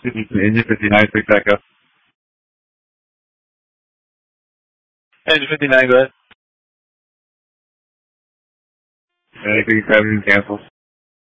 Engine 59, pick back up. Engine 59, go ahead. Anything 7 cancels.